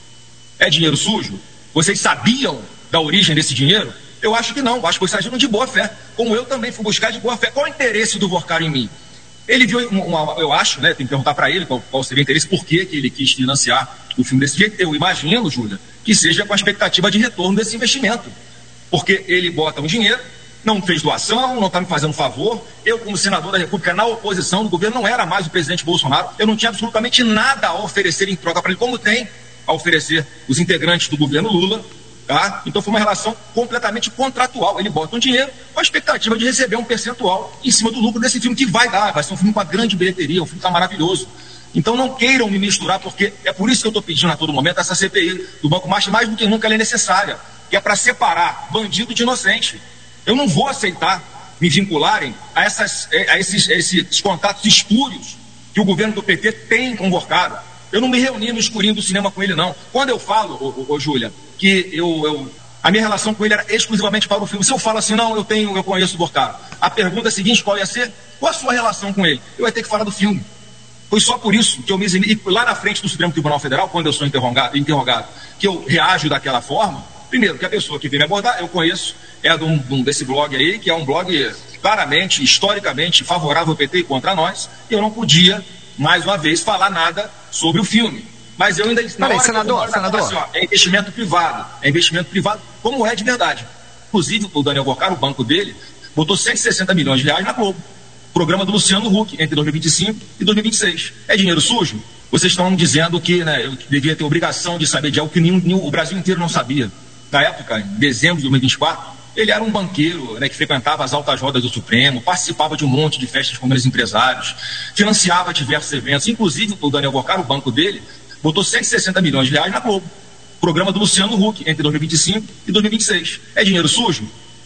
É dinheiro sujo? Vocês sabiam da origem desse dinheiro? Eu acho que não, acho que vocês agiram de boa fé, como eu também fui buscar de boa fé. Qual o interesse do Vorcaro em mim? Ele viu, uma, uma, eu acho, né, tem que perguntar para ele qual, qual seria o interesse, por que que ele quis financiar o filme desse jeito. Eu imagino, Júlia, que seja com a expectativa de retorno desse investimento. Porque ele bota um dinheiro, não fez doação, não está me fazendo favor. Eu, como senador da República, na oposição do governo, não era mais o presidente Bolsonaro. Eu não tinha absolutamente nada a oferecer em troca para ele, como tem a oferecer os integrantes do governo Lula. Tá? Então foi uma relação completamente contratual. Ele bota um dinheiro com a expectativa de receber um percentual em cima do lucro desse filme, que vai dar, vai ser um filme com uma grande bilheteria, um filme que está maravilhoso. Então não queiram me misturar, porque é por isso que eu estou pedindo a todo momento essa C P I do Banco Master, mais do que nunca ela é necessária, que é para separar bandido de inocente. Eu não vou aceitar me vincularem a, essas, a esses, a esses contatos espúrios que o governo do P T tem com o Vorcaro. Eu não me reuni no escurinho do cinema com ele, não. Quando eu falo, ô, ô, ô Júlia, que eu, eu, a minha relação com ele era exclusivamente para o filme, se eu falo assim, não, eu tenho, eu conheço o Vorcaro, a pergunta seguinte, qual ia ser? Qual a sua relação com ele? Eu ia ter que falar do filme. Foi só por isso que eu me eximi, e lá na frente do Supremo Tribunal Federal, quando eu sou interrogado, interrogado, que eu reajo daquela forma. Primeiro, que a pessoa que vem me abordar, eu conheço, é de um, de um, desse blog aí, que é um blog claramente, historicamente favorável ao P T e contra nós, e eu não podia, mais uma vez, falar nada sobre o filme. Mas eu ainda... Peraí, senador, senador. Assim, ó, é investimento privado, é investimento privado, como é de verdade. Inclusive, o Daniel Vorcaro, o banco dele, botou cento e sessenta milhões de reais na Globo. Programa do Luciano Huck, entre dois mil e vinte e cinco e dois mil e vinte e seis. É dinheiro sujo? Vocês estão dizendo que, né, eu devia ter obrigação de saber de algo que nenhum, nenhum, o Brasil inteiro não sabia. Na época, em dezembro de dois mil e vinte e quatro, ele era um banqueiro, né, que frequentava as altas rodas do Supremo, participava de um monte de festas com grandes empresários, financiava diversos eventos, inclusive o Daniel Vorcaro, o banco dele, botou cento e sessenta milhões de reais na Globo. Programa do Luciano Huck, entre dois mil e vinte e cinco e dois mil e vinte e seis. É dinheiro sujo?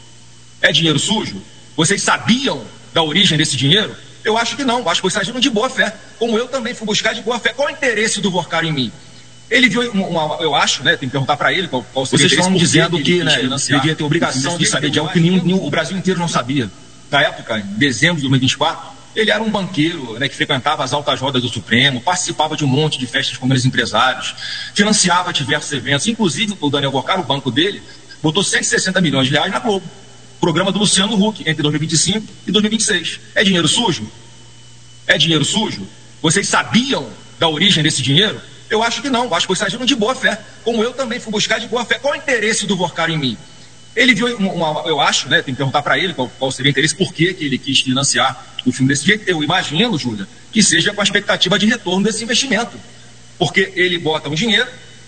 É dinheiro sujo? Vocês sabiam da origem desse dinheiro? Eu acho que não, acho que vocês agiram de boa fé, como eu também fui buscar de boa fé. Qual o interesse do Vorcaro em mim? Ele viu, uma, uma, eu acho, né, tem que perguntar para ele qual, qual seria o interesse. Vocês estão dizendo que, que né, devia ter obrigação de saber de algo que nenhum, nenhum, o Brasil inteiro não sabia. Na época, em dezembro de dois mil e vinte e quatro, ele era um banqueiro, né, que frequentava as altas rodas do Supremo, participava de um monte de festas com grandes empresários, financiava diversos eventos, inclusive o Daniel Vorcaro, o banco dele, botou cento e sessenta milhões de reais na Globo. Programa do Luciano Huck, entre dois mil e vinte e cinco e dois mil e vinte e seis. É dinheiro sujo? É dinheiro sujo? Vocês sabiam da origem desse dinheiro? Eu acho que não, acho que vocês agiram de boa fé, como eu também fui buscar de boa fé. Qual o interesse do Vorcaro em mim? Ele viu, uma, uma, eu acho, né, tem que perguntar para ele qual, qual seria o interesse, por que que ele quis financiar o filme desse jeito. Eu imagino, Júlia, que seja com a expectativa de retorno desse investimento. Porque ele bota um dinheiro,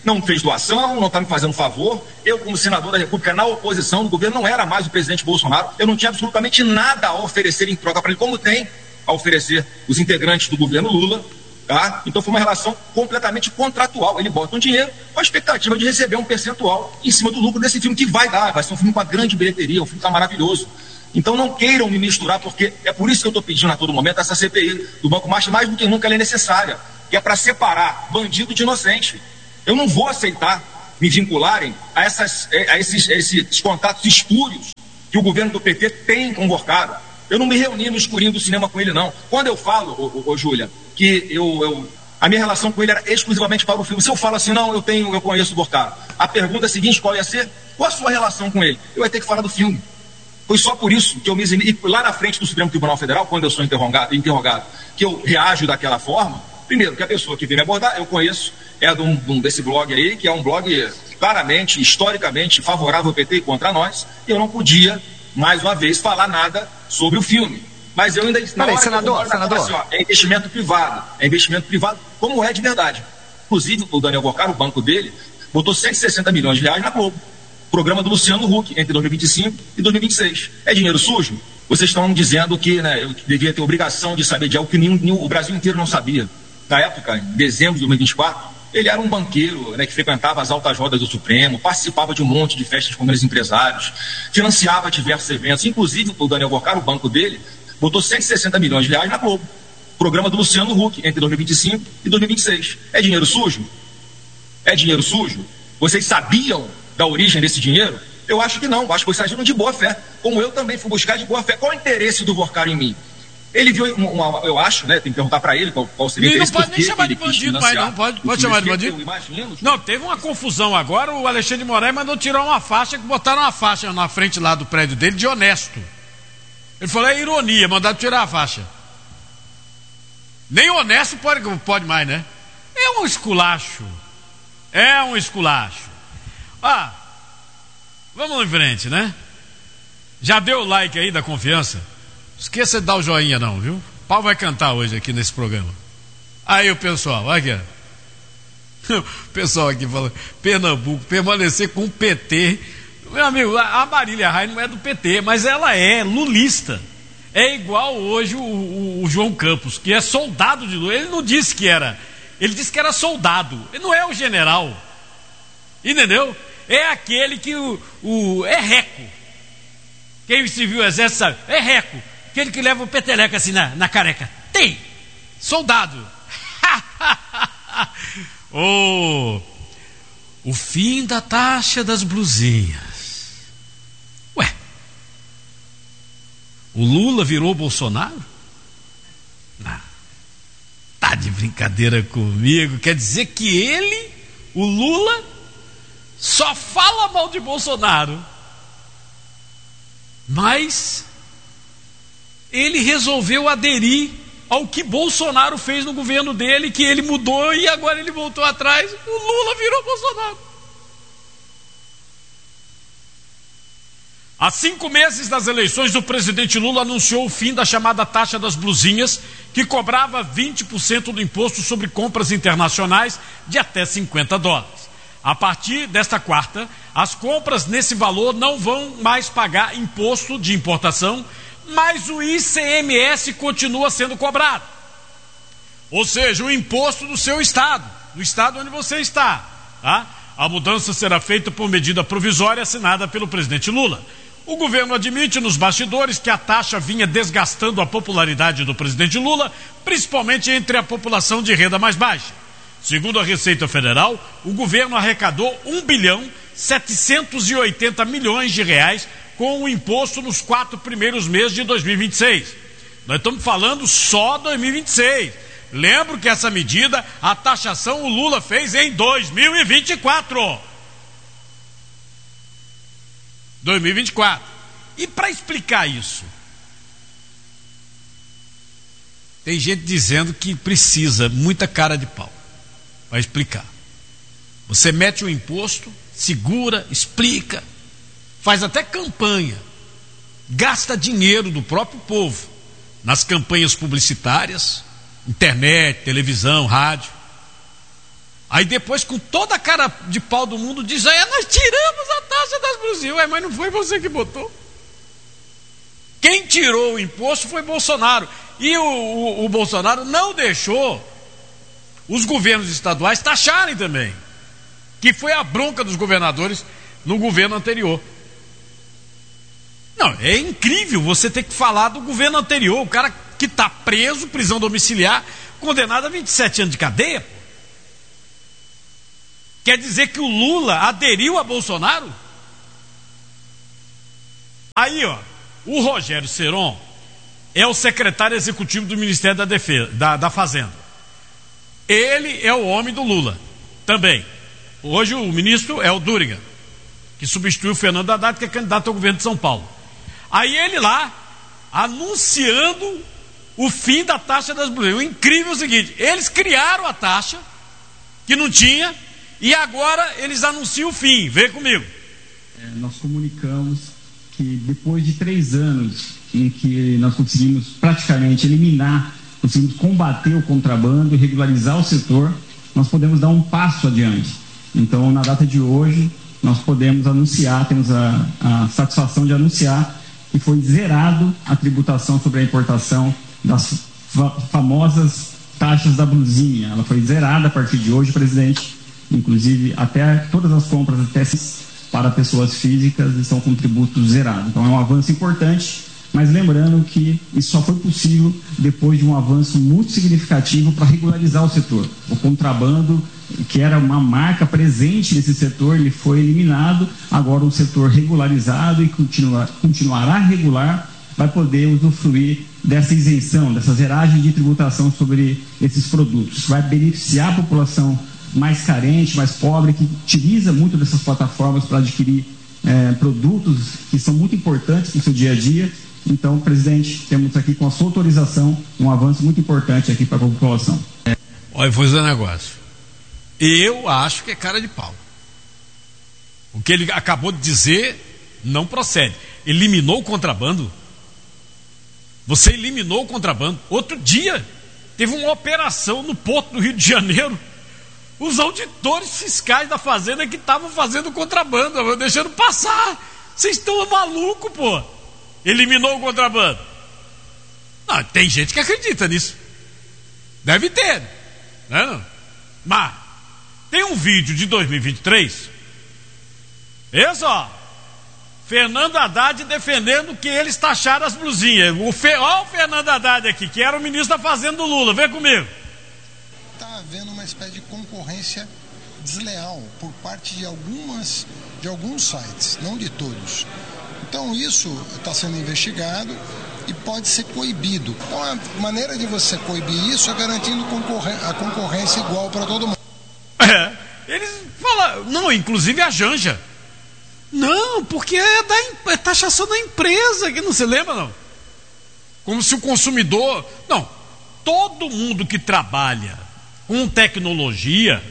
não fez doação, não está me fazendo favor. Eu, como senador da República, na oposição do governo, não era mais o presidente Bolsonaro. Eu não tinha absolutamente nada a oferecer em troca para ele, como tem a oferecer os integrantes do governo Lula. Tá? Então foi uma relação completamente contratual. Ele bota um dinheiro com a expectativa de receber um percentual em cima do lucro desse filme, que vai dar, vai ser um filme com uma grande bilheteria, um filme que está maravilhoso. Então não queiram me misturar, porque é por isso que eu estou pedindo a todo momento essa C P I do Banco Master, mais do que nunca ela é necessária, que é para separar bandido de inocente. Eu não vou aceitar me vincularem a, essas, a, esses, a esses contatos espúrios que o governo do P T tem com o Vorcaro. Eu não me reuni no escurinho do cinema com ele, não. Quando eu falo, ô, ô, ô Júlia, que eu, eu, a minha relação com ele era exclusivamente para o filme, se eu falo assim, não, eu tenho, eu conheço o Vorcaro, a pergunta seguinte, qual ia ser? Qual a sua relação com ele? Eu ia ter que falar do filme. Foi só por isso que eu me eximi, e lá na frente do Supremo Tribunal Federal, quando eu sou interrogado, interrogado que eu reajo daquela forma. Primeiro, que a pessoa que veio me abordar, eu conheço, é de um, de um, desse blog aí, que é um blog claramente, historicamente favorável ao P T e contra nós, e eu não podia, mais uma vez, falar nada sobre o filme. Mas eu ainda... Peraí, senador, senador. Assim, ó, é investimento privado, é investimento privado, como é de verdade. Inclusive, o Daniel Vorcaro, o banco dele, botou cento e sessenta milhões de reais na Globo. Programa do Luciano Huck, entre dois mil e vinte e cinco e dois mil e vinte e seis. É dinheiro sujo? Vocês estão dizendo que, né, eu devia ter obrigação de saber de algo que nenhum, nenhum, o Brasil inteiro não sabia. Na época, em dezembro de dois mil e vinte e quatro, ele era um banqueiro, né, que frequentava as altas rodas do Supremo, participava de um monte de festas com grandes empresários, financiava diversos eventos. Inclusive, o Daniel Vorcaro, o banco dele, botou cento e sessenta milhões de reais na Globo. Programa do Luciano Huck, entre dois mil e vinte e cinco e dois mil e vinte e seis. É dinheiro sujo? É dinheiro sujo? Vocês sabiam da origem desse dinheiro? Eu acho que não, acho que vocês agiram de boa fé, como eu também fui buscar de boa fé. Qual é o interesse do Vorcaro em mim? Ele viu, uma, uma, eu acho, né, tem que perguntar para ele qual, qual seria o interesse. Não pode nem chamar de bandido, pai, não, pode, pode chamar de bandido? Imagino, não, teve uma confusão agora, o Alexandre de Moraes mandou tirar uma faixa, que botaram uma faixa na frente lá do prédio dele de honesto. Ele falou, é ironia, mandaram tirar a faixa. Nem honesto pode, pode mais, né? É um esculacho. É um esculacho. Ah, vamos em frente, né? Já deu o like aí da confiança? Esqueça de dar o joinha não, viu? O pau vai cantar hoje aqui nesse programa. Aí o pessoal, olha aqui. O pessoal aqui fala, Pernambuco, permanecer com o P T. Meu amigo, a Marília Reis não é do P T, mas ela é lulista. É igual hoje o, o, o João Campos, que é soldado de Lula. Ele não disse que era, ele disse que era soldado. Ele não é o general. Entendeu? É aquele que o, o é reco. Quem se viu o exército sabe, é reco. Aquele que leva o peteleco assim na, na careca. Tem! Soldado! oh, o fim da taxa das blusinhas. Ué, o Lula virou Bolsonaro? Não. Tá de brincadeira comigo? Quer dizer que ele, o Lula, só fala mal de Bolsonaro, mas ele resolveu aderir ao que Bolsonaro fez no governo dele, que ele mudou e agora ele voltou atrás. O Lula virou Bolsonaro. Há cinco meses das eleições, o presidente Lula anunciou o fim da chamada taxa das blusinhas, que cobrava vinte por cento do imposto sobre compras internacionais de até cinquenta dólares. A partir desta quarta, as compras nesse valor não vão mais pagar imposto de importação, mas o I C M S continua sendo cobrado. Ou seja, o imposto do seu estado, do estado onde você está. Tá? A mudança será feita por medida provisória assinada pelo presidente Lula. O governo admite nos bastidores que a taxa vinha desgastando a popularidade do presidente Lula, principalmente entre a população de renda mais baixa. Segundo a Receita Federal, o governo arrecadou um bilhão setecentos e oitenta milhões de reais com o imposto nos quatro primeiros meses de dois mil e vinte e seis. Nós estamos falando só dois mil e vinte e seis. Lembro que essa medida, a taxação, o Lula fez em dois mil e vinte e quatro. dois mil e vinte e quatro. E para explicar isso, tem gente dizendo que precisa muita cara de pau para explicar. Você mete o imposto, segura, explica, faz até campanha, gasta dinheiro do próprio povo nas campanhas publicitárias, internet, televisão, rádio. Aí depois, com toda a cara de pau do mundo, diz: é, nós tiramos a taxa das blusinhas. Ué, mas não foi você que botou. Quem tirou o imposto foi Bolsonaro. E o, o, o Bolsonaro não deixou os governos estaduais taxarem também, que foi a bronca dos governadores no governo anterior. Não, é incrível você ter que falar do governo anterior, o cara que está preso, prisão domiciliar, condenado a vinte e sete anos de cadeia. Pô. Quer dizer que o Lula aderiu a Bolsonaro? Aí, ó, o Rogério Ceron é o secretário executivo do Ministério da Defesa, da, da Fazenda. Ele é o homem do Lula, também. Hoje o ministro é o Duriga, que substituiu o Fernando Haddad, que é candidato ao governo de São Paulo. Aí ele lá, anunciando o fim da taxa das blusinhas. O incrível é o seguinte: eles criaram a taxa, que não tinha, e agora eles anunciam o fim. Vem comigo. É, nós comunicamos que depois de três anos em que nós conseguimos praticamente eliminar, conseguimos combater o contrabando e regularizar o setor, nós podemos dar um passo adiante. Então, na data de hoje, nós podemos anunciar, temos a, a satisfação de anunciar que foi zerado a tributação sobre a importação das fa famosas taxas da blusinha. Ela foi zerada a partir de hoje, presidente. Inclusive, até todas as compras até para pessoas físicas estão com tributo zerado. Então, é um avanço importante, mas lembrando que isso só foi possível depois de um avanço muito significativo para regularizar o setor. O contrabando, que era uma marca presente nesse setor, ele foi eliminado. Agora, um setor regularizado e continua, continuará regular, vai poder usufruir dessa isenção, dessa zeragem de tributação sobre esses produtos. Vai beneficiar a população mais carente, mais pobre, que utiliza muito dessas plataformas para adquirir é, produtos que são muito importantes no seu dia a dia. Então, presidente, temos aqui com a sua autorização um avanço muito importante aqui para a população. É. Olha, vou dizer um negócio. Eu acho que é cara de pau. O que ele acabou de dizer não procede. Eliminou o contrabando. Você eliminou o contrabando. Outro dia, teve uma operação no Porto do Rio de Janeiro. Os auditores fiscais da Fazenda que estavam fazendo contrabando, deixando passar. Vocês estão malucos, pô. Eliminou o contrabando. Não, tem gente que acredita nisso. Deve ter, né? Não? Mas tem um vídeo de dois mil e vinte e três. Esse, ó. Fernando Haddad defendendo que eles taxaram as blusinhas. O Fe... Olha o Fernando Haddad aqui, que era o ministro da Fazenda do Lula. Vem comigo. Está havendo uma espécie de concorrência desleal por parte de algumas, de alguns sites, não de todos. Então isso está sendo investigado e pode ser coibido. Então a maneira de você coibir isso é garantindo concorrê a concorrência igual para todo mundo. É, eles falam, não, inclusive a Janja. Não, porque é da é taxação da empresa, que não se lembra, não. Como se o consumidor... Não, todo mundo que trabalha com tecnologia,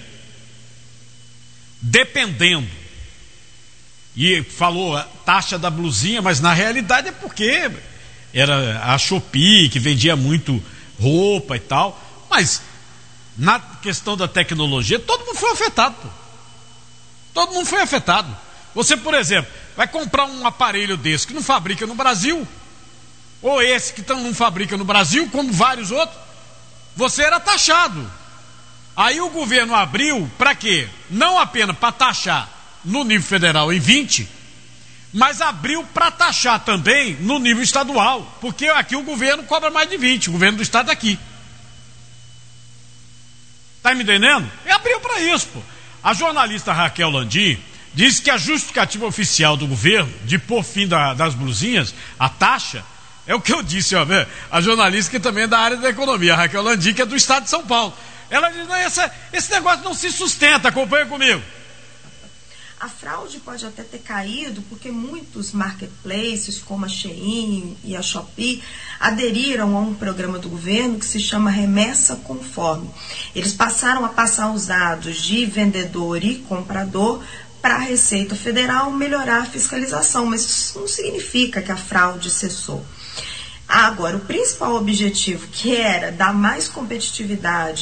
dependendo, e falou a taxa da blusinha, mas na realidade é porque era a Shopee que vendia muito roupa e tal, mas na questão da tecnologia todo mundo foi afetado, pô. Todo mundo foi afetado. Você, por exemplo, vai comprar um aparelho desse que não fabrica no Brasil, ou esse que não fabrica no Brasil, como vários outros, você era taxado. Aí o governo abriu para quê? Não apenas para taxar no nível federal em vinte, mas abriu para taxar também no nível estadual, porque aqui o governo cobra mais de vinte, o governo do estado aqui. Tá me entendendo? E abriu para isso, pô. A jornalista Raquel Landim disse que a justificativa oficial do governo de pôr fim da, das blusinhas, a taxa, é o que eu disse, ó, a jornalista que também é da área da economia, a Raquel Landim, que é do estado de São Paulo. Ela diz, não, essa, esse negócio não se sustenta, acompanha comigo. A fraude pode até ter caído porque muitos marketplaces, como a Shein e a Shopee, aderiram a um programa do governo que se chama Remessa Conforme. Eles passaram a passar os dados de vendedor e comprador para a Receita Federal melhorar a fiscalização, mas isso não significa que a fraude cessou. Agora, o principal objetivo, que era dar mais competitividade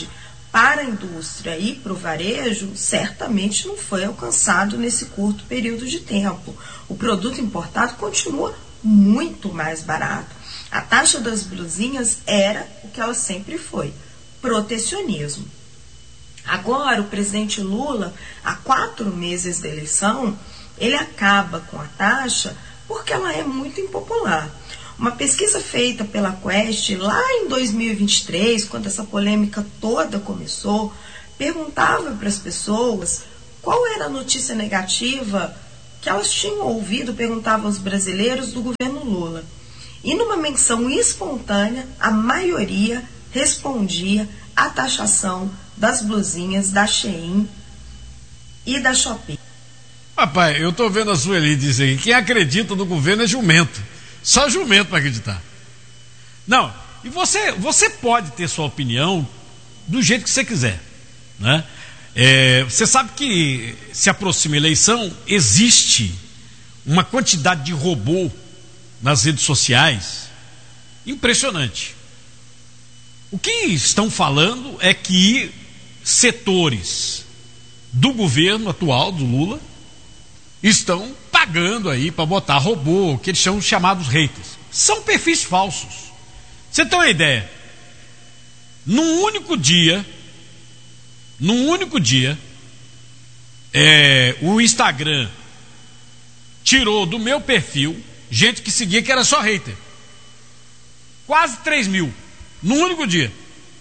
para a indústria e para o varejo, certamente não foi alcançado nesse curto período de tempo. O produto importado continua muito mais barato. A taxa das blusinhas era o que ela sempre foi, protecionismo. Agora, o presidente Lula, há quatro meses da eleição, ele acaba com a taxa porque ela é muito impopular. Uma pesquisa feita pela Quest lá em dois mil e vinte e três, quando essa polêmica toda começou, perguntava para as pessoas qual era a notícia negativa que elas tinham ouvido, perguntava aos brasileiros do governo Lula. E numa menção espontânea, a maioria respondia à taxação das blusinhas da Shein e da Shopee. Rapaz, eu tô vendo a Sueli dizer que quem acredita no governo é jumento. Só jumento para acreditar. Não, e você, você pode ter sua opinião do jeito que você quiser, né? É, você sabe que se aproxima a eleição, existe uma quantidade de robô nas redes sociais impressionante. O que estão falando é que setores do governo atual, do Lula, estão pagando aí para botar robô, que eles chamam chamados haters. São perfis falsos. Você tem uma ideia? Num único dia, num único dia, é, o Instagram tirou do meu perfil gente que seguia que era só hater. Quase três mil. Num único dia.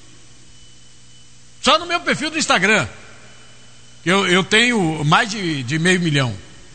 Só no meu perfil do Instagram. Eu, eu tenho mais de, de meio milhão.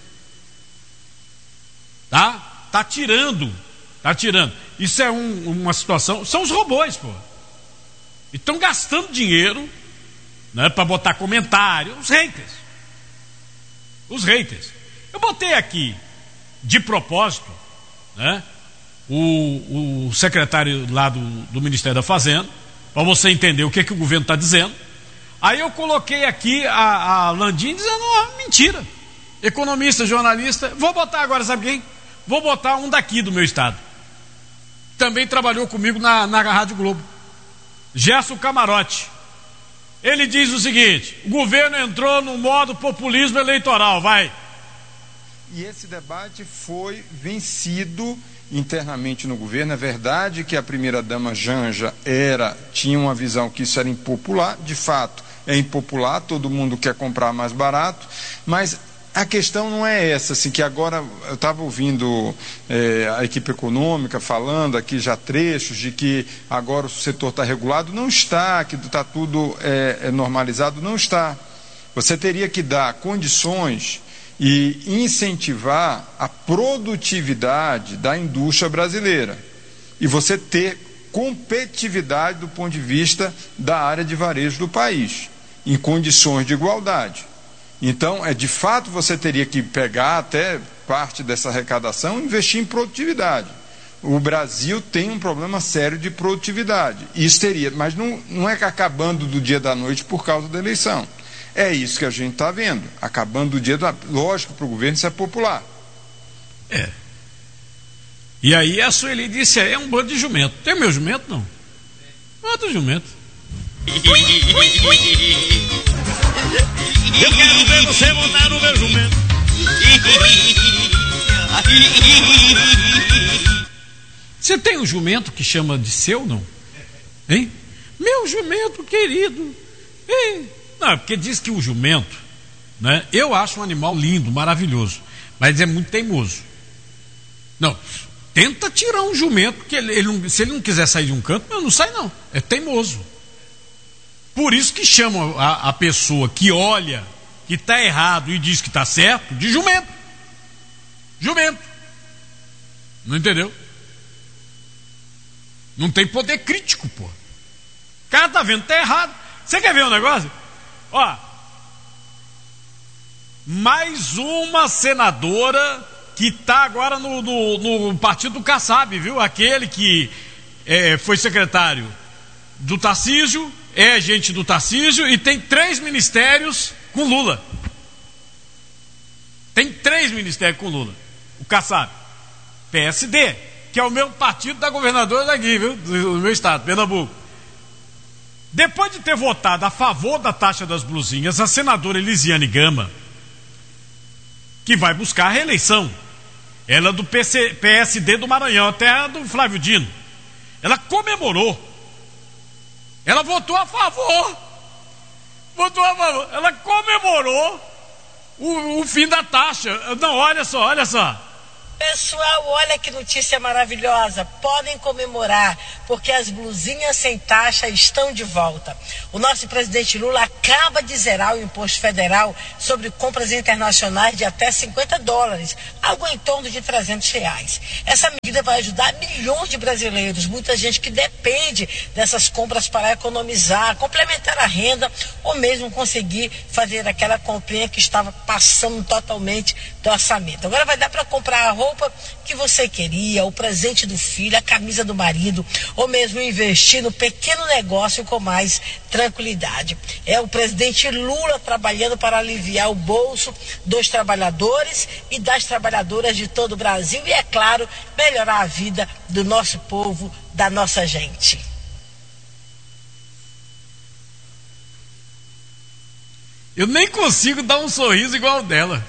Tá? Tá tirando. Tá tirando. Isso é um, uma situação. São os robôs, pô. E estão gastando dinheiro, né, para botar comentário. Os haters. Os haters. Eu botei aqui, de propósito, né, o, o secretário lá do, do Ministério da Fazenda, para você entender o que, que o governo está dizendo. Aí eu coloquei aqui a, a Landim dizendo uma mentira. Economista, jornalista. Vou botar agora, sabe quem? Vou botar um daqui do meu estado. Também trabalhou comigo na, na Rádio Globo. Gerson Camarote. Ele diz o seguinte: o governo entrou no modo populismo eleitoral, vai. E esse debate foi vencido internamente no governo. É verdade que a primeira-dama Janja era, tinha uma visão que isso era impopular, de fato é impopular, todo mundo quer comprar mais barato, mas a questão não é essa, assim, que agora eu estava ouvindo é, a equipe econômica falando aqui já trechos de que agora o setor está regulado. Não está, que está tudo é, é normalizado, não está. Você teria que dar condições e incentivar a produtividade da indústria brasileira e você ter competitividade do ponto de vista da área de varejo do país, em condições de igualdade. Então, é, de fato, você teria que pegar até parte dessa arrecadação e investir em produtividade. O Brasil tem um problema sério de produtividade. Isso teria, mas não, não é que acabando do dia da noite por causa da eleição. É isso que a gente está vendo. Acabando do dia da... Lógico, para o governo isso é popular. É. E aí a Sueli disse, é um bando de jumento. Tem o meu jumento, não? Bando de jumento. Eu quero ver você montar no meu jumento. Você tem um jumento que chama de seu, não? Hein? Meu jumento querido. Hein? Não, é porque diz que o jumento, né? Eu acho um animal lindo, maravilhoso, mas é muito teimoso. Não, tenta tirar um jumento, que ele, ele não, se ele não quiser sair de um canto, não, não sai não, é teimoso. Por isso que chamam a, a pessoa que olha que está errado e diz que está certo de jumento. Jumento. Não entendeu? Não tem poder crítico, pô. O cara tá vendo que tá errado. Você quer ver um negócio? Ó, mais uma senadora que está agora no, no, no partido do Kassab, viu? Aquele que é, foi secretário do Tarcísio, é gente do Tarcísio e tem três ministérios com Lula. Tem três ministérios com Lula. O Kassab, P S D, que é o mesmo partido da governadora daqui, viu? Do meu estado, Pernambuco. Depois de ter votado a favor da taxa das blusinhas, a senadora Elisiane Gama, que vai buscar a reeleição, ela é do P S D do Maranhão, até a do Flávio Dino, ela comemorou, ela votou a favor, votou a favor, ela comemorou o, o fim da taxa. Não, olha só, olha só. Pessoal, olha que notícia maravilhosa. Podem comemorar, porque as blusinhas sem taxa estão de volta. O nosso presidente Lula acaba de zerar o imposto federal sobre compras internacionais de até cinquenta dólares, algo em torno de trezentos reais. Essa medida vai ajudar milhões de brasileiros, muita gente que depende dessas compras para economizar, complementar a renda ou mesmo conseguir fazer aquela comprinha que estava passando totalmente do orçamento. Agora vai dar para comprar a roupa que você queria, o presente do filho, a camisa do marido, ou mesmo investir no pequeno negócio com mais tranquilidade. É o presidente Lula trabalhando para aliviar o bolso dos trabalhadores e das trabalhadoras de todo o Brasil e, é claro, melhorar a vida do nosso povo, da nossa gente. Eu nem consigo dar um sorriso igual o dela.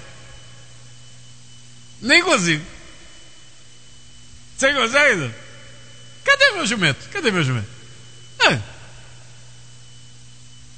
Nem consigo. Você consegue? Cadê meu jumento? Cadê meu jumento?